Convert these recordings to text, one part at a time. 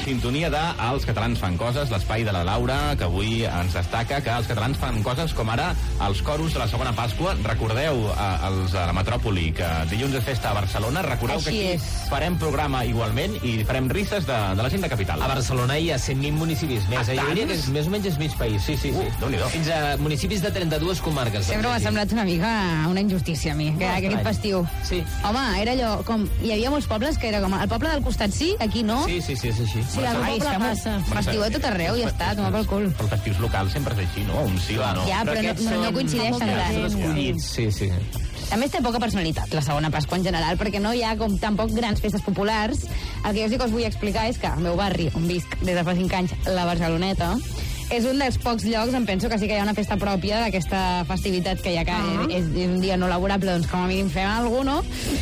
sintonia de Els Catalans Fan Coses, l'espai de la Laura, que avui ens destaca que els catalans fan coses com ara els coros de la segona Pasqua. Recordeu, els de la metròpoli, que dilluns és festa a Barcelona. Recordeu Així que aquí farem programa igualment i farem risses de la gent de capital. A Barcelona hi ha 100.000 municipis més. Jo diria que més o menys és mig país. Sí. Déu-n'hi-do. Fins a municipis de 32 comarques. Sempre m'ha semblat una mica una injustícia a mi, que aquest festiu. Sí. Home, era allò, com... Hi havia molts pobles que era com... El poble del costat sí, aquí no. Sí, és així. Sí, el poble passa. Festiu a tot arreu, ja està, toma pel cul. Els festius locals sempre és així, no? Un sí o no. Ja, però no coincideixen tant. Escollits, sí. A més, té poca personalitat, la segona Pasqua en general, perquè no hi ha com tampoc grans festes populars. El que jo sí que us vull explicar és que el meu barri, on visc des de fa 5 anys, la Barceloneta, és un dels pocs llocs, em penso que sí que hi ha una festa pròpia d'aquesta festivitat que hi ha, que és un dia no laborable, doncs com a mínim fem alguna cosa,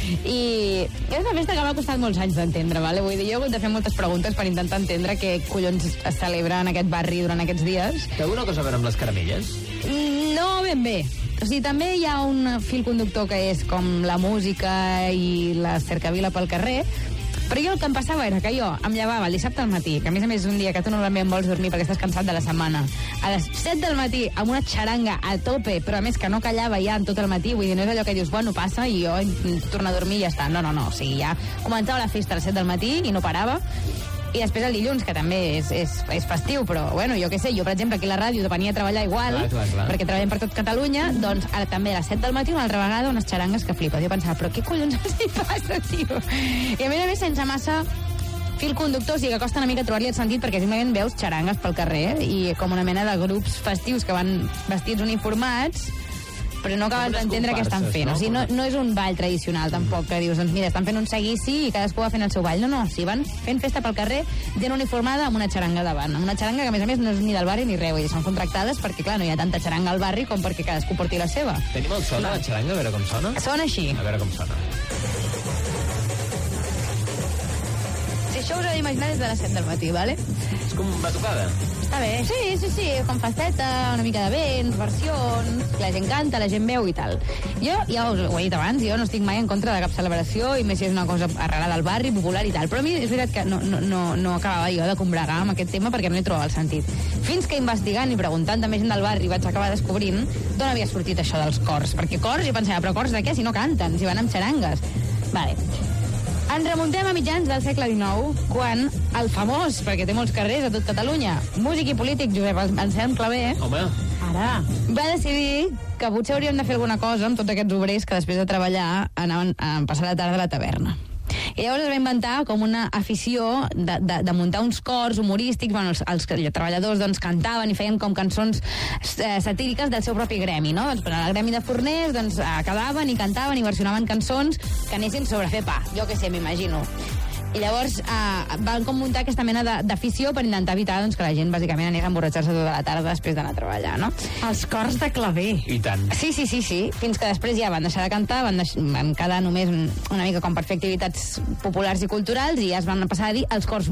i és una festa que m'ha costat molts anys d'entendre, vale? Vull dir, jo he hagut de fer moltes preguntes per intentar entendre què collons es celebra en aquest barri durant aquests dies. Té alguna cosa a veure amb les caramelles? No ben bé. O sigui, també hi ha un fil conductor que és com la música i la cercavila pel carrer, però jo el que em passava era que jo em llevava el dissabte al matí, que a més és un dia que tu normalment vols dormir perquè estàs cansat de la setmana, a les 7 del matí amb una xaranga a tope, però a més que no callava ja en tot el matí, vull dir, no és allò que dius, bueno, passa i jo torno a dormir i ja està. No, o sigui, ja començava la festa a les 7 del matí i no parava. I després el dilluns, que també és festiu, però, bueno, jo què sé, jo, per exemple, aquí a la ràdio venia a treballar igual, clar. perquè treballem per tot Catalunya, doncs ara també a les 7 del matí una altra vegada unes xarangues que flipes. Jo pensava, però què collons els hi passa, tio? I a més sense massa fil conductor, o sigui que costa una mica trobar-li el sentit, perquè simplement veus xarangues pel carrer i com una mena de grups festius que van vestits uniformats, però no acabes d'entendre què estan fent. No? O sigui, no és un ball tradicional, tampoc, que dius, doncs mira, estan fent un seguici i cadascú va fent el seu ball. No, o sigui, van fent festa pel carrer, gent uniformada amb una xaranga davant. Amb una xaranga que, a més no és ni del barri ni res, vull dir, són contractades perquè, clar, no hi ha tanta xaranga al barri com perquè cadascú porti la seva. Tenim el so de la xaranga, a veure com sona? Sona així. A veure com sona. Si això us heu d'imaginar des de les 7 del matí, vale? És com batucada. Està bé. Sí, com festeta, una mica de vents, versions, la gent canta, la gent veu i tal. Jo, ja us ho he dit abans, jo no estic mai en contra de cap celebració, i més si és una cosa arrelada al barri, popular i tal, però a mi és veritat que no acabava jo de combregar amb aquest tema perquè no hi trobava el sentit. Fins que investigant i preguntant també gent del barri vaig acabar descobrint d'on havia sortit això dels cors, perquè cors, jo pensava, però cors de què si no canten, si van amb xarangues? Vale. Ens remuntem a mitjans del segle XIX, quan el famós, perquè té molts carrers a tot Catalunya, músic i polític Josep Anselm Clavé, Home, va decidir que potser hauríem de fer alguna cosa amb tots aquests obrers que després de treballar anaven a passar la tarda a la taverna. I llavors es va inventar com una afició de muntar uns cors humorístics. Bueno, els treballadors doncs, cantaven i feien com cançons satíriques del seu propi gremi, no? Doncs per al gremi de forners doncs, acabaven i cantaven i versionaven cançons que anessin sobre fer pa, jo què sé, m'imagino. I llavors van com muntar aquesta mena d'afició per intentar evitar doncs, que la gent bàsicament anés a emborratxar-se tota la tarda després d'anar a treballar, no? Els cors de Clavé. I tant. Sí, fins que després ja van deixar de cantar, van quedar només una mica com per fer activitats populars i culturals i ja es van passar a dir els cors